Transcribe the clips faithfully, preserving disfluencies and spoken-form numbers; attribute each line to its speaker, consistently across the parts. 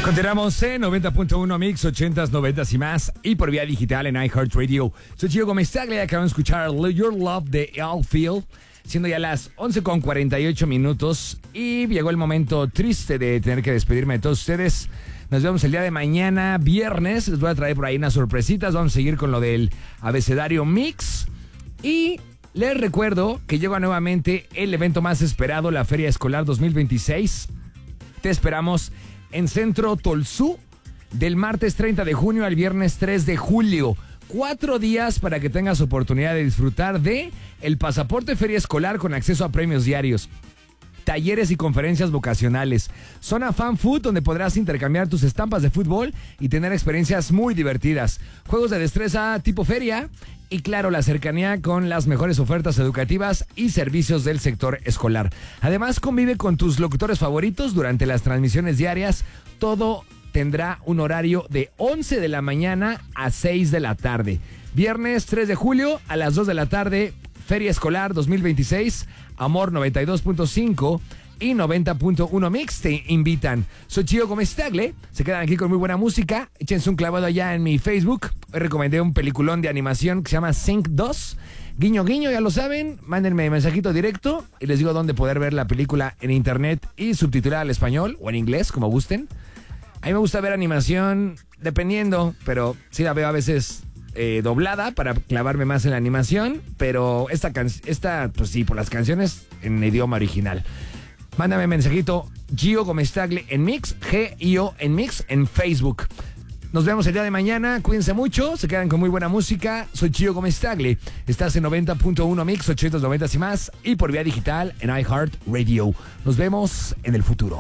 Speaker 1: Continuamos en noventa punto uno Mix, ochentas, noventas y más, y por vía digital en iHeartRadio. Soy Gio Gómez Tagle, acabamos de escuchar Your Love de Outfield, siendo ya las once con cuarenta y ocho minutos, y llegó el momento triste de tener que despedirme de todos ustedes. Nos vemos el día de mañana, viernes. Les voy a traer por ahí unas sorpresitas. Vamos a seguir con lo del abecedario Mix. Y les recuerdo que llega nuevamente el evento más esperado, la Feria Escolar dos mil veintiséis. Te esperamos en Centro Tolsú del martes treinta de junio al viernes tres de julio. Cuatro días para que tengas oportunidad de disfrutar de el pasaporte Feria Escolar con acceso a premios diarios, talleres y conferencias vocacionales, zona fan food donde podrás intercambiar tus estampas de fútbol y tener experiencias muy divertidas, juegos de destreza tipo feria y claro, la cercanía con las mejores ofertas educativas y servicios del sector escolar. Además, convive con tus locutores favoritos durante las transmisiones diarias. Todo tendrá un horario de once de la mañana a seis de la tarde. Viernes tres de julio a las dos de la tarde, Feria Escolar dos mil veintiséis, Amor noventa y dos punto cinco y noventa punto uno Mix te invitan. Soy Gio Gómez Tagle, se quedan aquí con muy buena música. Échense un clavado allá en mi Facebook. Hoy recomendé un peliculón de animación que se llama Sync dos. Guiño, guiño, ya lo saben. Mándenme mensajito directo y les digo dónde poder ver la película en internet y subtitulada al español o en inglés, como gusten. A mí me gusta ver animación dependiendo, pero sí la veo a veces Eh, doblada para clavarme más en la animación, pero esta, can- esta pues sí, por las canciones en idioma original. Mándame mensajito Gio Gómez Tagle en Mix, G I O en Mix en Facebook. Nos vemos el día de mañana, cuídense mucho, se quedan con muy buena música. Soy Gio Gómez Tagle, estás en noventa punto uno Mix, ochentas, noventas y más, y por vía digital en iHeartRadio. Nos vemos en el futuro.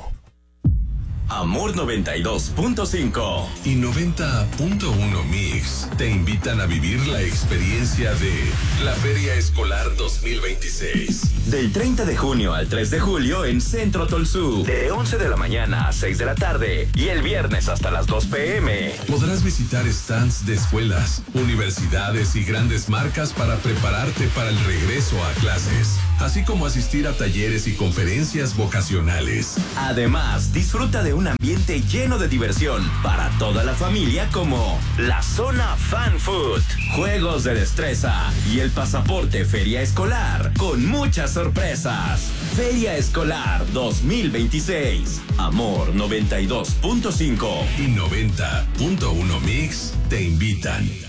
Speaker 2: Amor noventa y dos punto cinco
Speaker 3: y noventa punto uno Mix te invitan a vivir la experiencia de la Feria Escolar dos mil veintiséis.
Speaker 2: Del treinta de junio al tres de julio en Centro Tolsú, de once de la mañana a seis de la tarde y el viernes hasta las dos pm.
Speaker 3: Podrás visitar stands de escuelas, universidades y grandes marcas para prepararte para el regreso a clases, así como asistir a talleres y conferencias vocacionales.
Speaker 2: Además, disfruta de un ambiente lleno de diversión para toda la familia como la zona Fan Food, juegos de destreza y el pasaporte Feria Escolar con muchas sorpresas. Feria Escolar dos mil veintiséis. Amor noventa y dos punto cinco
Speaker 3: y noventa punto uno Mix te invitan.